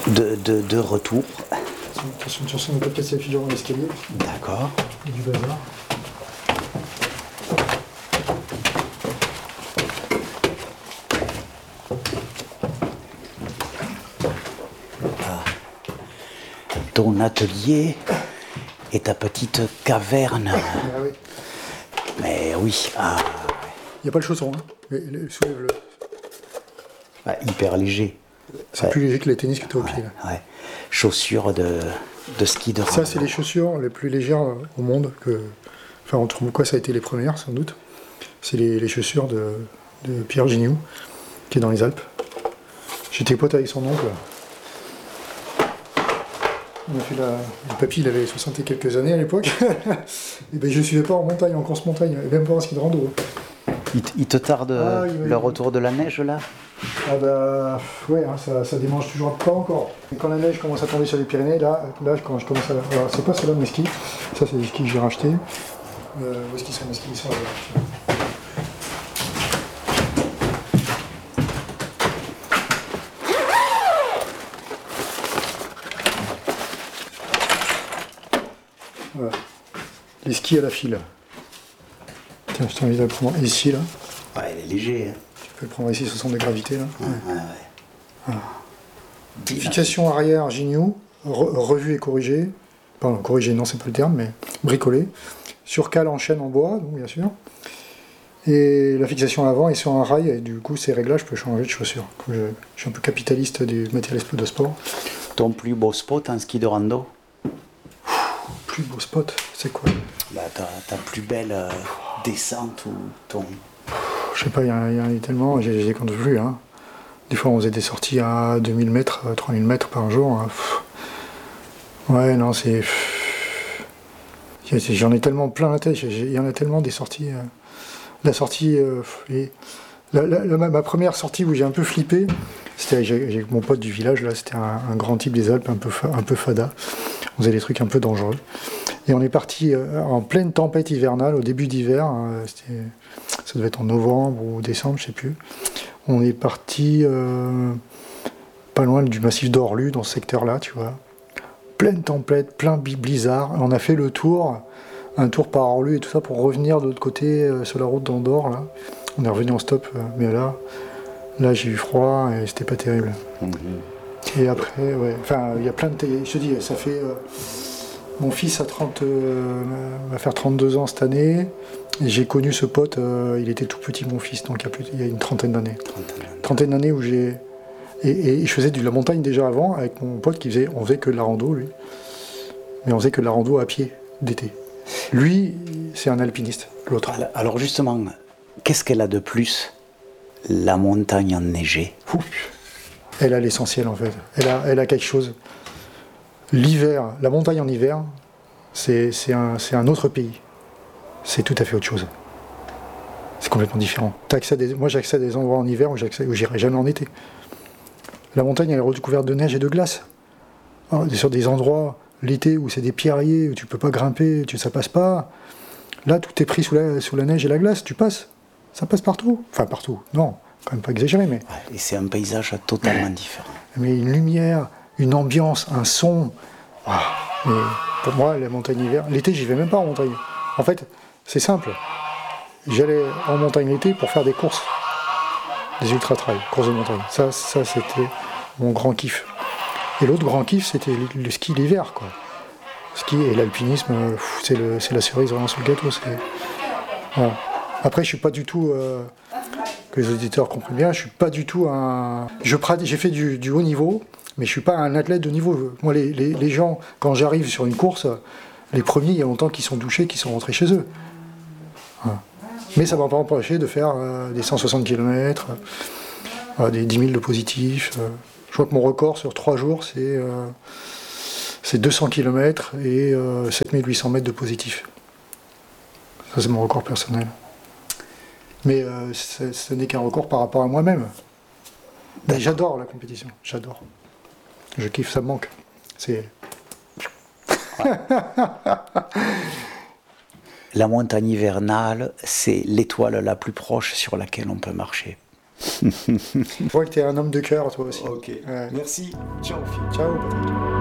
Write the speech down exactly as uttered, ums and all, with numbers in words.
de, de, de retour. C'est une chanson de pas casser la figure dans l'escalier. D'accord. Et du bazar. Ton atelier et ta petite caverne. Ah oui. Mais oui, ah, Il n'y a pas le chausson, hein. Mais, le- soulève-le. ah, hyper léger. C'est Ouais. plus léger que les tennis que tu as au pied. Ouais, Là. ouais. Chaussures de, de ski de Ça, randonnée. c'est les chaussures les plus légères euh, au monde. Que... Enfin, on trouve quoi, ça a été les premières, sans doute. C'est les, les chaussures de, de Pierre Gignoux, qui est dans les Alpes. J'étais pote avec son oncle. On a fait la... Le papy, il avait soixante et quelques années à l'époque. Et ben, je ne suivais pas en montagne, en course montagne, et même pas en ski de rando. Il, te- il te tarde Ah, il va- le retour de la neige là? Ah bah ouais, hein, ça, ça démange toujours pas encore. Et quand la neige commence à tomber sur les Pyrénées, là, là quand je commence à... Alors c'est pas ceux-là mes skis, ça c'est des skis que j'ai rachetés. Euh, où est-ce qu'ils sont mes skis? Ils sont là. Voilà. Les skis à la file. Tiens, je t'invite à le prendre ici là. Ouais, il est léger. Hein. Tu peux le prendre ici, ce sont des gravités là. Ouais, ouais, ouais. Fixation arrière Gignoux, re- revue et corrigée. Pardon, corrigée, non, c'est pas le terme, mais bricolée. Surcale en chaîne en bois, donc bien sûr. Et la fixation avant est sur un rail, et du coup, ces réglages, je peux changer de chaussure. Comme je, je suis un peu capitaliste du matériel de sport. Ton plus beau spot en ski de rando? Plus beau spot, c'est quoi? Bah, ta, ta plus belle euh, descente ou ton... Je sais pas, il y, en a- il y en a tellement, je les compte plus. Hein. Des fois, on faisait des sorties à deux mille mètres, trois mille mètres par jour. Hein. Ouais, non, c'est... J'en ai tellement plein la tête, il y en a tellement des sorties. euh. La sortie... euh, et la, la- la- ma première sortie où j'ai un peu flippé, c'était avec, avec mon pote du village, là, c'était un, un grand type des Alpes, un peu, fa- un peu fada. On faisait des trucs un peu dangereux. Et on est parti euh, en pleine tempête hivernale, au début d'hiver. euh, c'était- ça devait être en novembre ou décembre, je sais plus. On est parti euh, pas loin du massif d'Orlu, dans ce secteur-là, tu vois. Pleine tempête, plein bi- blizzard. On a fait le tour, un tour par Orlu et tout ça, pour revenir de l'autre côté, euh, sur la route d'Andorre, là. On est revenu en stop, euh, mais là, là j'ai eu froid et c'était pas terrible. Et après, ouais, enfin, il y a plein de... Je te dis, ça fait... euh, mon fils a trente, euh, va faire trente-deux ans cette année. Et j'ai connu ce pote, euh, il était tout petit, mon fils, donc il y a, plus, il y a une trentaine d'années. Trentaine d'années où j'ai... Et, et je faisais de la montagne déjà avant, avec mon pote qui faisait... On faisait que de la rando, lui. Mais on faisait que de la rando à pied, d'été. Lui, c'est un alpiniste, l'autre. Alors- Alors justement, qu'est-ce qu'elle a de plus, la montagne enneigée? Ouf. Elle a l'essentiel, en fait. Elle a, elle a quelque chose. L'hiver, la montagne en hiver, c'est c'est un, c'est un autre pays. C'est tout à fait autre chose. C'est complètement différent. T'as accès à des, moi, j'ai accès à des endroits en hiver où j'accès- où j'irai jamais en été. La montagne, elle est recouverte de neige et de glace. Alors, sur des endroits, l'été, où c'est des pierriers, où tu peux pas grimper, tu, ça passe pas. Là, tout est pris sous la, sous la neige et la glace, tu passes. Ça passe partout. Enfin, partout. Non, quand même pas exagéré, mais... Ouais, et c'est un paysage totalement différent. mais une lumière, une ambiance, un son. Ah, mais pour moi, la montagne hiver, l'été, j'y vais même pas en montagne. En fait, c'est simple. J'allais en montagne l'été pour faire des courses, des ultra-trails, courses de montagne. Ça, ça c'était mon grand kiff. Et l'autre grand kiff, c'était le, le ski l'hiver, quoi. Le ski et l'alpinisme, euh, pff, c'est le- c'est la cerise vraiment sur le gâteau. c'est- Voilà. Après, je suis pas du tout. euh, que les auditeurs comprennent bien, je suis pas du tout un... Je pratique, j'ai fait du, du haut niveau, mais je suis pas un athlète de niveau. Moi, les, les- les gens, quand j'arrive sur une course, les premiers, il y a longtemps qu'ils sont douchés, qu'ils sont rentrés chez eux. Voilà. Mais ça ne m'a pas empêché de faire euh, des cent soixante kilomètres, euh, des dix mille de positifs. euh. Je crois que mon record sur trois jours, c'est euh, c'est deux cents kilomètres et euh, sept mille huit cents mètres de positifs. Ça, c'est mon record personnel. Mais euh, c'est- ce n'est qu'un record par rapport à moi-même. Mais j'adore la compétition, j'adore. Je kiffe, ça me manque. C'est... La montagne hivernale, c'est l'étoile la plus proche sur laquelle on peut marcher. Je vois que tu es un homme de cœur, toi aussi. Ok, Ouais. merci. Ciao, Phil. Ciao, Patrick.